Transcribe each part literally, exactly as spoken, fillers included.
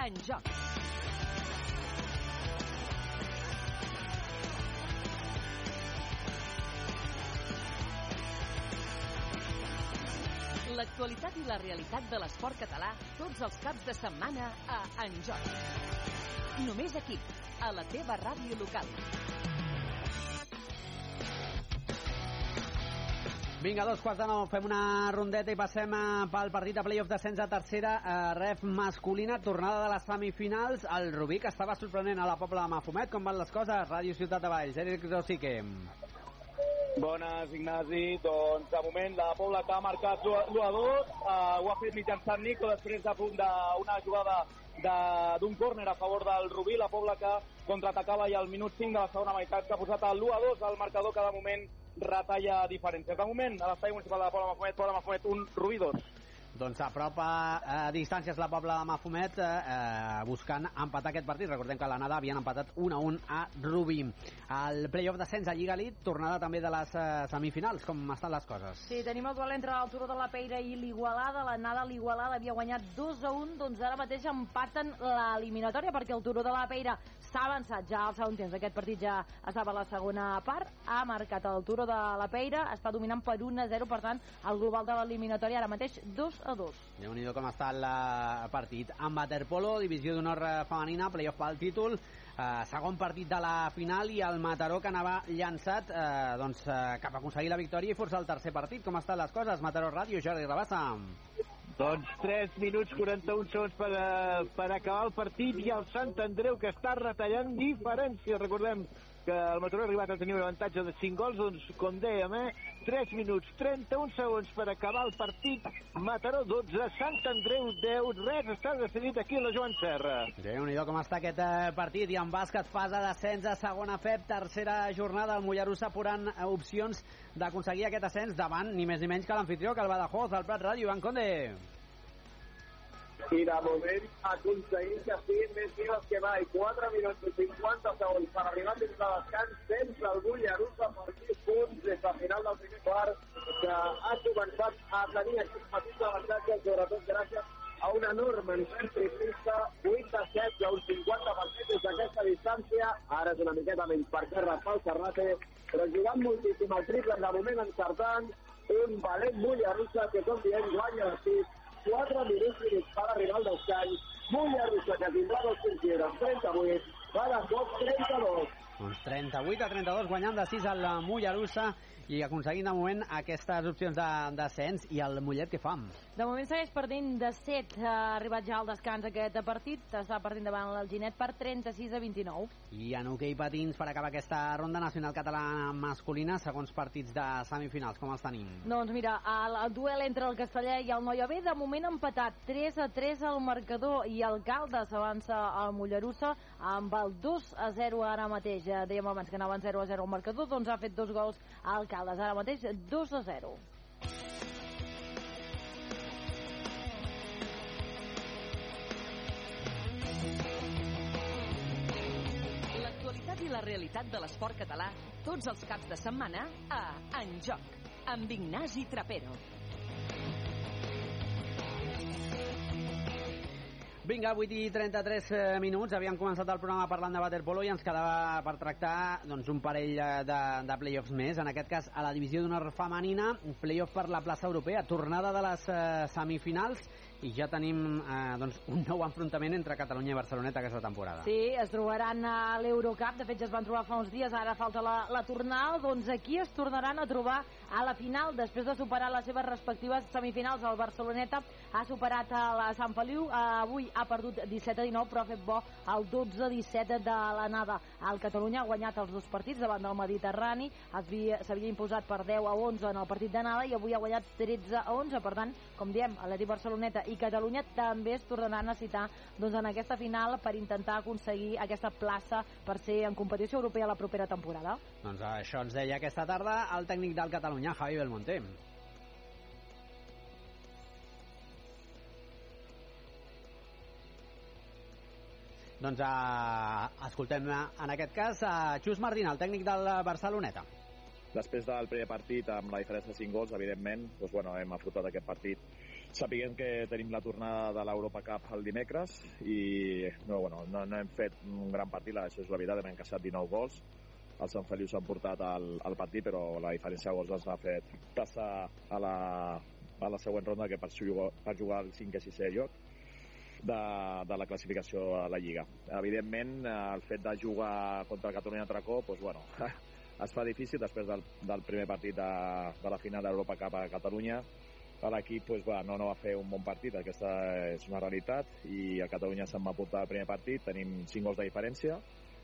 En Joc. L'actualitat i la realitat de l'esport català tots els caps de setmana a En Joc. Només aquí, a la teva ràdio local. Vinga, dos quarts de nou, fem una rondeta i passem pel partit de play-off d'ascens a tercera, eh, ref masculina, tornada de les semifinals. El Rubí, que estava sorprenent a la Pobla de Mafumet. Com van les coses? Ràdio Ciutat de Valls, Eric Rosique. Bones, Ignasi. Doncs, de moment, la Pobla que ha marcat l'u a dos. Uh, ho ha fet mitjançant Nico després de punt d'una jugada d'un córner a favor del Rubí. La Pobla que contraatacava i al minut cinc de la segona meitat s'ha posat l'u a dos al marcador, que de moment retalla diferències. De moment, a l'estadi municipal de la Pobla de Mafumet, Pobla de Mafumet un, Rubí dos. Doncs apropa a distàncies la Pobla de Mafumet, eh, buscant empatar aquest partit. Recordem que a l'anada havien empatat un a un a Rubí. El play-off d'ascens a Lliga Elite, tornada també de les eh, semifinals. Com estan les coses? Sí, tenim el duel entre el Turó de la Peira i l'Igualada. L'anada l'Igualada havia guanyat dos a un, doncs ara mateix empaten l'eliminatòria, perquè el Turó de la Peira s'ha avançat ja al segon temps. Aquest partit ja estava a la segona part. Ha marcat el Turó de la Peira, està dominant per un a zero, per tant, el global de l'eliminatòria ara mateix dos a dos. Déu-n'hi-do com està el partit. En waterpolo, divisió d'honor femenina, play-off pel títol, eh, segon partit de la final, i el Mataró, que anava llançat eh, doncs, eh, cap a aconseguir la victòria i forçar el tercer partit. Com estan les coses? Mataró Ràdio, Jordi Rabassa. Doncs tres minuts quaranta-un segons per, uh, per acabar el partit, i el Sant Andreu, que està retallant diferències. Recordem que el Mataró ha arribat a tenir un avantatge de cinc gols, doncs, com dèiem, eh, tres minuts trenta-un segons per acabar el partit. Mataró dotze, Sant Andreu deu, res està decidit aquí a la Joan Serra. Déu-n'hi-do com està aquest eh, partit. I en bàsquet, fase d'ascens a segona F E B, tercera jornada, el Mollerussa apurant eh, opcions d'aconseguir aquest ascens davant ni més ni menys que l'anfitrió, que el Badajoz. Al Prat Ràdio, Ivan Conde. I de moment aconseguim que siguin més vives que mai. quatre minuts i cinquanta segons per arribar fins a descans. Sempre el Mollerussa per sis punts des del final del primer quart, que ha començat a tenir aquests petits avantatges, sobretot gràcies a una enorme encert tripista, vuit a set, a un cinquanta per cent des d'aquesta distància. Ara és una miqueta menys per terra pel Serrate, però jugant moltíssim el triple, de moment encertant un valent Mollerussa que, com diem, guanya de sis. quatre minuts i mig per arribar al descans. Mollerussa, que tindrà dos punts, trenta-vuit, Badajoz trenta-dos. Doncs trenta-vuit a trenta-dos, guanyant de sis el Mollerussa i aconseguint de moment aquestes opcions d'ascens. I el Mollet, què fa? De moment segueix perdent de set. Ha arribat ja al descans aquest partit. Està perdent davant l'Alginet per trenta-sis a vint-i-nou. I en hoquei patins, per acabar aquesta ronda nacional catalana masculina, segons partits de semifinals, com els tenim? Doncs mira, el, el duel entre el Castellà i el Noia B, de moment empatat tres a tres al marcador, i el Caldes avança al Mollerussa amb el dos a zero ara mateix. Ja dèiem abans que anaven zero a zero al marcador, doncs ha fet dos gols al Caldes, ara mateix dos a zero. L'actualitat i la realitat de l'esport català tots els caps de setmana a En Joc, amb Ignasi Trapero. Vinga, vuit i trenta-tres minuts. Havíem començat el programa parlant de waterpolo i ens quedava per tractar doncs, un parell de, de play-offs més. En aquest cas, a la divisió d'honor femenina, play-off per la plaça europea, tornada de les eh, semifinals, i ja tenim eh, doncs, un nou enfrontament entre Catalunya i Barceloneta aquesta temporada. Sí, es trobaran a l'Eurocup. De fet, ja es van trobar fa uns dies, ara falta la, la tornada. Doncs aquí es tornaran a trobar a la final, després de superar les seves respectives semifinals. El Barceloneta ha superat a la Sant Feliu, avui ha perdut disset a dinou, però ha fet bo el dotze a disset de l'anada. El Catalunya ha guanyat els dos partits davant del Mediterrani, s'havia imposat per deu a onze en el partit d'anada i avui ha guanyat tretze a onze. Per tant, com diem, Atlètic Barceloneta i Catalunya també es tornaran a citar doncs, en aquesta final per intentar aconseguir aquesta plaça per ser en competició europea la propera temporada. Doncs això ens deia aquesta tarda el tècnic del Catalunya, Javi Belmonte. Doncs uh, escoltem en aquest cas a Xus Martín, el tècnic del Barceloneta. Després del primer partit, amb la diferència de cinc gols, evidentment, doncs, bueno, hem afrontat aquest partit Sapiguem que tenim la tornada de l'Europa Cup el dimecres i no, bueno, no, no hem fet un gran partit, això és la veritat, hem encaixat dinou gols. Els Sant Feliu s'han portat al, al partit, però la diferència de gols ens ha fet passar a la, a la següent ronda, que per jugar, per jugar al cinquè i sisè lloc de, de la classificació a la Lliga. Evidentment, el fet de jugar contra el Catalunya altre cop, doncs, bueno, es fa difícil després del, del primer partit de, de la final d'Europa Cup a Catalunya. L'equip pues, va, no, no va fer un bon partit, aquesta és una realitat, i a Catalunya se'n va portar el primer partit, tenim cinc gols de diferència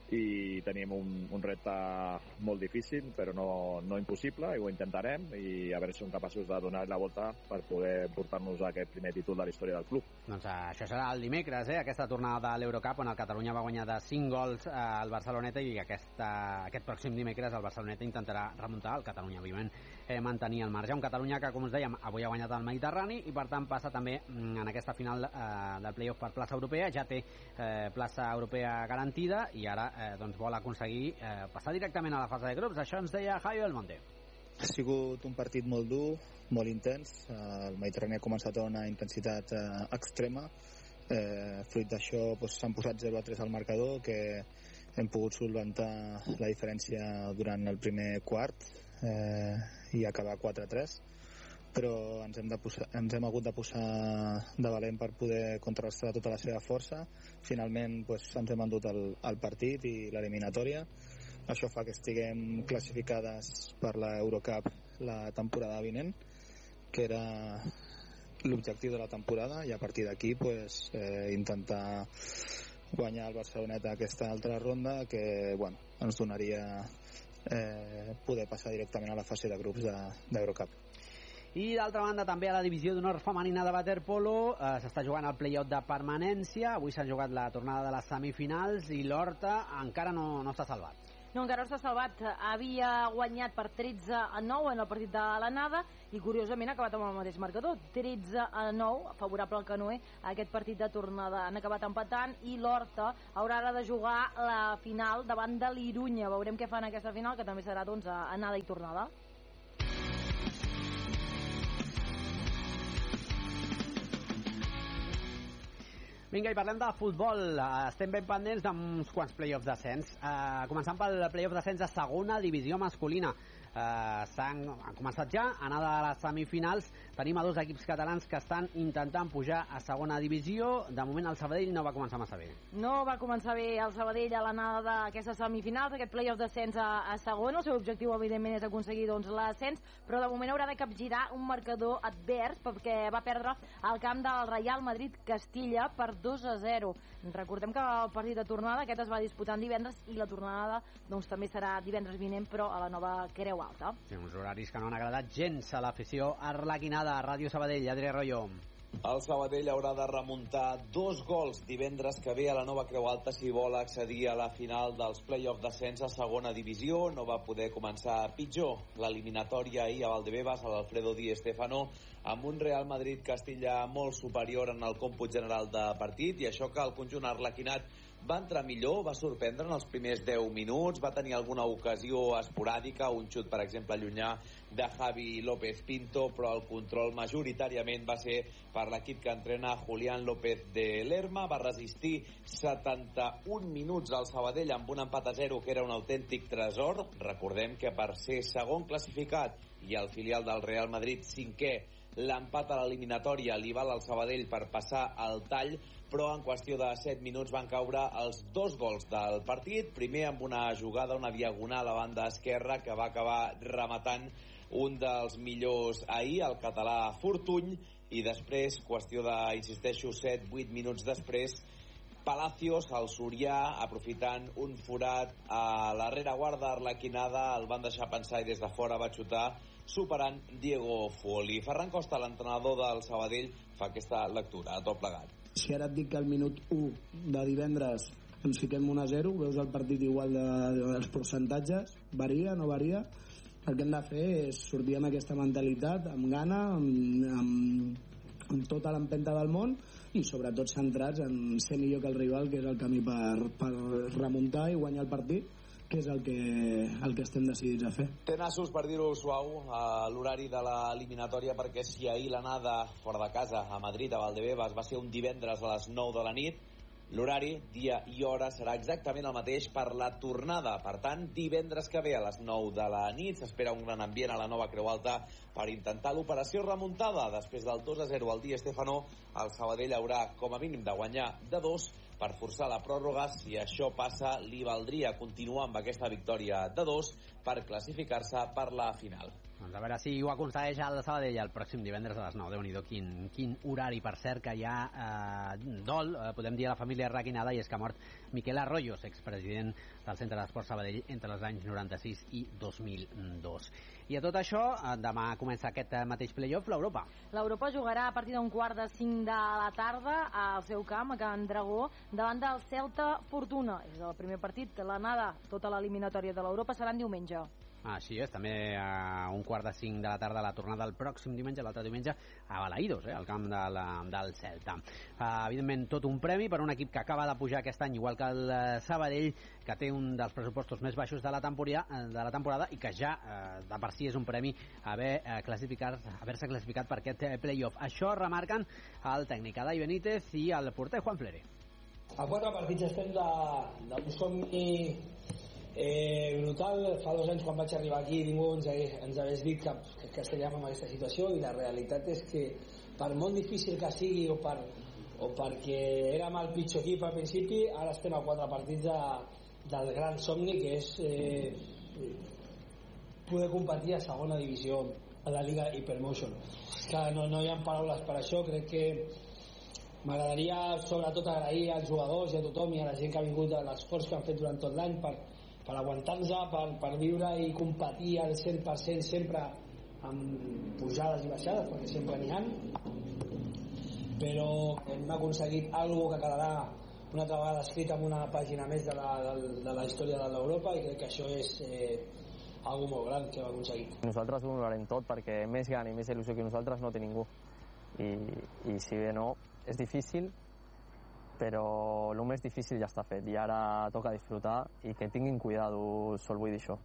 i tenim un, un repte molt difícil, però no, no impossible, i ho intentarem, i a veure si som capaços de donar la volta per poder portar-nos a aquest primer títol de la història del club. Doncs això serà el dimecres, eh? Aquesta tornada de l'Eurocup, on el Catalunya va guanyar de cinc gols eh, al Barceloneta, i aquesta, aquest pròxim dimecres el Barceloneta intentarà remuntar el Catalunya, òbviament, eh, mantenir el marge. Un Catalunya que, com us dèiem, avui ha guanyat el Mediterrani i, per tant, passa també en aquesta final eh, del play-off per plaça europea, ja té eh, plaça europea garantida, i ara eh, doncs vol aconseguir eh, passar directament a la fase de grups. Això ens deia Javi Belmonte. Ha sigut un partit molt dur, molt intens. El Mediterrani ha començat a una intensitat eh, extrema. Eh, fruit d'això doncs, s'han posat zero a tres al marcador, que hem pogut solventar la diferència durant el primer quart eh, i acabar quatre a tres. Però ens hem, de posar, ens hem hagut de posar de valent per poder contrarrestar tota la seva força. Finalment doncs, ens hem endut el, el partit i l'eliminatòria. Això fa que estiguem classificades per la Eurocup la temporada vinent, que era l'objectiu de la temporada, i a partir d'aquí pues, eh, intentar guanyar el Barceloneta aquesta altra ronda, que bueno, ens donaria eh, poder passar directament a la fase de grups d'Eurocup. I d'altra banda, també a la divisió d'honor femenina de waterpolo eh, s'està jugant el play-off de permanència. Avui s'han jugat la tornada de les semifinals i l'Horta encara no, no està salvat. No, encara no està salvat. Havia guanyat per tretze a nou en el partit de l'anada i, curiosament, ha acabat amb el mateix marcador. tretze a nou, favorable al Canoe. Aquest partit de tornada han acabat empatant, i l'Horta haurà de jugar la final davant de l'Irunya. Veurem què fan en aquesta final, que també serà doncs, anada i tornada. Vinga, i parlem de futbol. Estem ben pendents d'uns quants play-offs d'ascens. Uh, començant pel play-off d'ascens de segona divisió masculina. Uh, s'han han començat ja, anada a les semifinals. Tenim a dos equips catalans que estan intentant pujar a segona divisió. De moment el Sabadell no va començar massa bé. No va començar bé el Sabadell a l'anada d'aquestes semifinals, aquest play-off d'ascens a, a segona. El seu objectiu, evidentment, és aconseguir doncs, l'ascens, però de moment haurà de capgirar un marcador advers, perquè va perdre al camp del Real Madrid Castilla per dos a zero. Recordem que el partit de tornada aquest es va disputant divendres, i la tornada doncs, també serà divendres vinent, però a la nova Creu Alta. Sí, uns horaris que no han agradat gens a l'afició arlequinada. Ràdio Sabadell, Adrià Royo. El Sabadell haurà de remuntar dos gols divendres que ve a la nova Creu Alta si vol accedir a la final dels play-off d'ascens a segona divisió. No va poder començar pitjor l'eliminatòria ahir a Valdebebas, a l'Alfredo Di Stéfano, amb un Real Madrid Castilla molt superior en el còmput general de partit, i això que el conjunt arlequinat va entrar millor, va sorprendre en els primers deu minuts, va tenir alguna ocasió esporàdica, un xut, per exemple, llunyà de Javi López Pinto, però el control majoritàriament va ser per l'equip que entrena Julián López de Lerma. Va resistir setanta-un minuts al Sabadell amb un empat a zero, que era un autèntic tresor. Recordem que per ser segon classificat i el filial del Real Madrid cinquè, l'empat a l'eliminatòria li val al Sabadell per passar al tall, però en qüestió de set minuts van caure els dos gols del partit. Primer amb una jugada, una diagonal a banda esquerra, que va acabar rematant un dels millors ahir, el català Fortuny, i després, qüestió de, insisteixo, set vuit minuts després, Palacios, el sorià, aprofitant un forat a la rereguarda arlequinada, el van deixar pensar i des de fora va xutar, superant Diego Foli. Ferran Costa, l'entrenador del Sabadell, fa aquesta lectura a tot plegat. Si ara et dic que al minut u de divendres ens fiquem un a zero, veus el partit igual de, dels percentatges, varia, no varia? El que hem de fer és sortir amb aquesta mentalitat, amb gana, amb, amb, amb tota l'empenta del món, i sobretot centrats en ser millor que el rival, que és el camí per, per remuntar i guanyar el partit, que és el que, el que estem decidits a fer. Té nassos, per dir-ho suau, a l'horari de l'eliminatòria, perquè si ahir l'anada fora de casa a Madrid, a Valdebebas, va ser un divendres a les nou de la nit, l'horari, dia i hora, serà exactament el mateix per la tornada. Per tant, divendres que ve a les nou de la nit s'espera un gran ambient a la nova Creu Alta per intentar l'operació remuntada. Després del dos a zero al Di Stéfano, el Sabadell haurà com a mínim de guanyar de dos per forçar la pròrroga. Si això passa, li valdria continuar amb aquesta victòria de dos per classificar-se per la final. Doncs a veure si ho aconsegueix el Sabadell el pròxim divendres a les nou. Déu-n'hi-do, quin, quin horari. Per cert, que hi ha eh, dol, eh, podem dir, a la família Requinada, i és que ha mort Miquel Arroyos, expresident del Centre d'Esports Sabadell entre els anys noranta-sis i dos mil dos. I a tot això, eh, demà comença aquest mateix play-off, l'Europa. L'Europa jugarà a partir d'un quart de cinc de la tarda al seu camp, a Can Dragó, davant del Celta Fortuna. És el primer partit, l'anada, tota l'eliminatòria de l'Europa serà en diumenge. Ah, així és, també a un quart de cinc de la tarda la tornada el pròxim diumenge, l'altre diumenge a Balaïdos, eh, al camp de la, del Celta. Uh, evidentment tot un premi per un equip que acaba de pujar aquest any, igual que el Sabadell, que té un dels pressupostos més baixos de la temporada, de la temporada i que ja uh, de per si és un premi haver uh, classificat, haver-se classificat per aquest playoff. Això remarquen el tècnic Adai Benítez i el porter Juan Flere. A quatre partits estem d'un somni Eh, brutal. Fa dos anys quan vaig arribar aquí ningú ens, ens hagués dit que, que, que estaríem en aquesta situació, i la realitat és que per molt difícil que sigui o, per, o perquè érem el pitjor equip al principi, ara estem a quatre partits de, del gran somni, que és eh, poder competir a segona divisió a la Liga Hypermotion. Que no, no hi ha paraules per això. Crec que m'agradaria sobretot agrair als jugadors i a tothom i a la gent que ha vingut, a l'esforç que han fet durant tot l'any per per aguantar-nos, per, per viure i competir al cent per cent sempre amb pujades i baixades, perquè sempre n'hi ha, però hem aconseguit alguna que quedarà una altra vegada escrit en una pàgina més de la, de, de la història de l'Europa, i crec que això és eh, algo molt gran que hem aconseguit. Nosaltres ho donarem tot, perquè més gana i més il·lusió que nosaltres no té ningú, i, i si bé no, és difícil, però el més difícil ja està fet i ara toca disfrutar i que tinguin cuidado, sol vull dir això.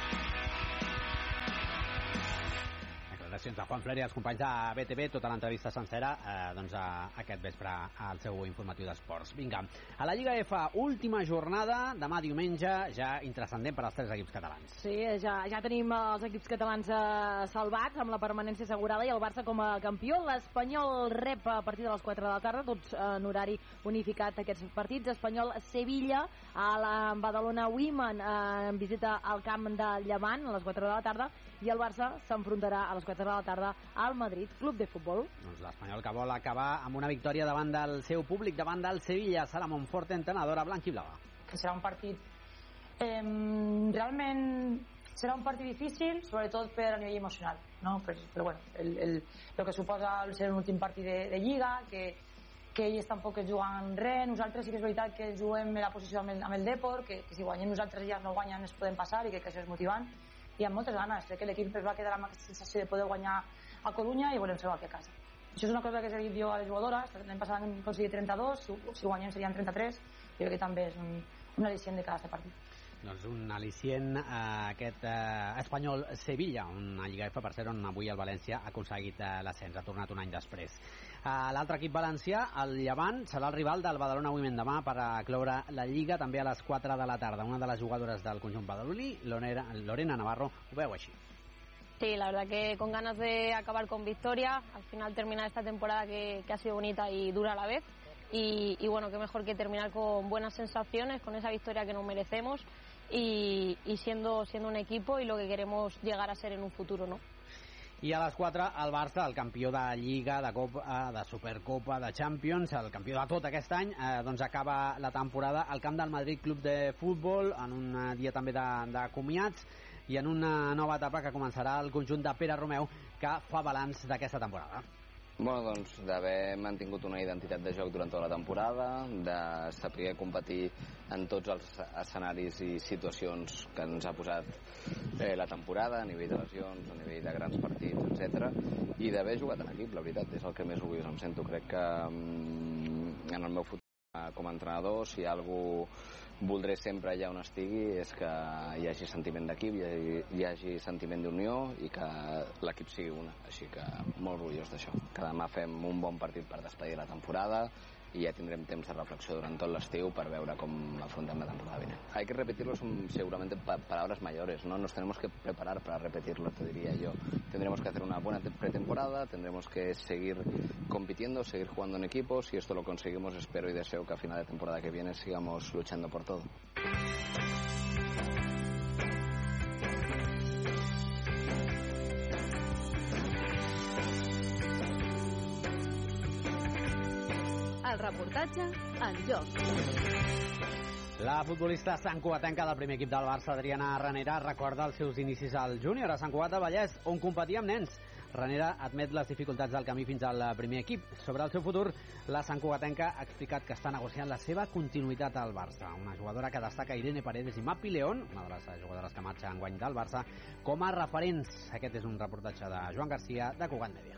Declaracions de Juan Flere i els companys de B T V, tota l'entrevista sencera eh, doncs a, aquest vespre al seu informatiu d'esports. Vinga, a la Lliga F, última jornada, demà diumenge, ja intrascendent per als tres equips catalans. Sí, ja, ja tenim els equips catalans eh, salvats, amb la permanència assegurada, i el Barça com a campió. L'Espanyol rep a partir de les quatre de la tarda, tots en horari unificat aquests partits. Espanyol-Sevilla, a la Badalona Women eh, en visita al camp de Llevant a les quatre de la tarda, i el Barça s'enfrontarà a les quatre de la tarda al Madrid Club de Futbol. Doncs l'Espanyol, que vol acabar amb una victòria davant del seu públic, davant del Sevilla. Sara Monforte, entrenadora blanquiblava. Que serà un partit eh, realment serà un partit difícil, sobretot per a nivell emocional, no? Però, però bueno, el, el, el que suposa el ser un últim partit de, de Lliga, que, que ells tampoc es juguen res. Nosaltres sí que és veritat que juguem en la posició amb el, amb el Depor, que, que si guanyem nosaltres ja no guanyen, es poden passar, i que, que això és motivant, i amb moltes ganes. Crec que l'equip es va quedar amb aquesta sensació de poder guanyar a Corunya i volem salvar aquí a casa. Això és una cosa que s'ha dit jo a les jugadores. L'any passat hem aconseguit trenta-dos, si, si guanyem serien trenta-tres. Jo crec que també és un, un al·licient de cada partit. Doncs un al·licient eh, aquest eh, Espanyol-Sevilla, una Lliga F, per cert, on avui el València ha aconseguit eh, l'ascens, ha tornat un any després. Eh, L'altre equip valencià, el Llevant, serà el rival del Badalona Women demà per a cloure la Lliga, també a les quatre de la tarda. Una de les jugadores del conjunt badaloní, Lorena Navarro, ho veu així. Sí, la verdad que con ganas de acabar con victoria, al final terminar esta temporada que, que ha sido bonita y dura a la vez, y, y bueno, qué mejor que terminar con buenas sensaciones, con esa victoria que nos merecemos, y, y siendo, siendo un equipo y lo que queremos llegar a ser en un futuro, ¿no? I a les quatre, el Barça, el campió de Lliga, de Copa, de Supercopa, de Champions, el campió de tot aquest any, eh, doncs acaba la temporada al camp del Madrid Club de Futbol, en un dia també de, de comiats, i en una nova etapa que començarà el conjunt de Pere Romeu, que fa balanç d'aquesta temporada. Bueno, doncs d'haver mantingut una identitat de joc durant tota la temporada, de saber competir en tots els escenaris i situacions que ens ha posat eh, la temporada, a nivell de lesions, a nivell de grans partits, etcètera, i d'haver jugat en equip, la veritat, és el que més orgullós em sento. Crec que mm, en el meu futur Com a entrenador, si algú voldré sempre allà on estigui és que hi hagi sentiment d'equip, hi hagi, hi hagi sentiment d'unió i que l'equip sigui una. Així que molt orgullós d'això. Que demà fem un bon partit per despedir la temporada y ya tendremos temps de reflexión durante todo el estiu para ver cómo afrontan la temporada vinent. Hay que repetirlo, son seguramente pa palabras mayores, ¿no? Nos tenemos que preparar para repetirlo, te diría yo. Tendremos que hacer una buena pretemporada, tendremos que seguir compitiendo, seguir jugando en equipos, y esto lo conseguimos, espero y deseo que a final de temporada que viene sigamos luchando por todo. El reportatge en joc. La futbolista santcugatenca del primer equip del Barça, Adriana Ranera, recorda els seus inicis al júnior a Sant Cugat del Vallès, on competia amb nens. Ranera admet les dificultats del camí fins al primer equip. Sobre el seu futur, la santcugatenca ha explicat que està negociant la seva continuïtat al Barça. Una jugadora que destaca Irene Paredes i Mapi León, una de les jugadores que marxa enguany del Barça, com a referents. Aquest és un reportatge de Joan Garcia, de Cugat Mèdia.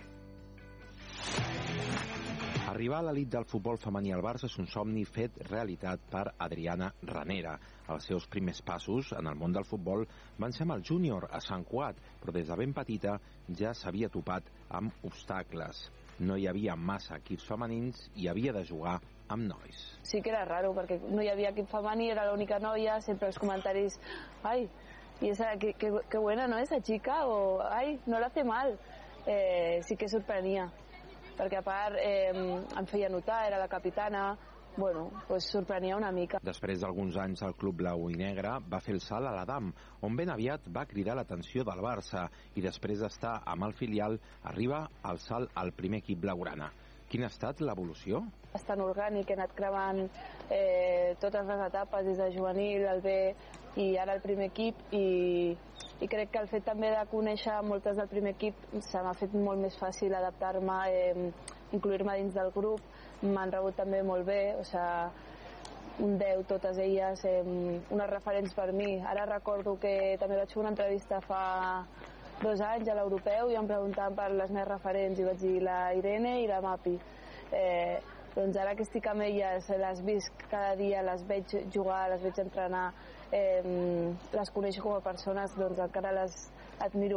Arribar a l'elit del futbol femení al Barça és un somni fet realitat per Adriana Ranera. Els seus primers passos en el món del futbol van ser amb el júnior a Sant Cugat, però des de ben petita ja s'havia topat amb obstacles. No hi havia massa equips femenins i havia de jugar amb nois. Sí que era raro, perquè no hi havia equip femení, era l'única noia, sempre els comentaris, ai, y esa, que, que, que buena, ¿no? Esa chica, o ai, no la hace mal. Eh, sí que sorprenia, perquè a part eh, em feia notar, era la capitana, bueno, pues sorprenia una mica. Després d'alguns anys al club blau i negre va fer el salt a l'Adam, on ben aviat va cridar l'atenció del Barça i després d'estar amb el filial arriba al salt al primer equip blaugrana. Quina ha estat l'evolució? És tan orgànic, he anat cremant eh, totes les etapes, des de juvenil, el B i ara el primer equip, i, i crec que el fet també de conèixer moltes del primer equip se m'ha fet molt més fàcil adaptar-me, eh, incluir-me dins del grup, m'han rebut també molt bé, o sigui, un deu totes elles, eh, unes referents per mi. Ara recordo que també vaig fer una entrevista fa dos anys a l'Europeu i em preguntaven per les meves referents i vaig dir la Irene i la Mapi. Eh, doncs ara que estic amb elles, les visc cada dia, les veig jugar, les veig entrenar, eh, les coneixo com a persones, doncs encara les admiro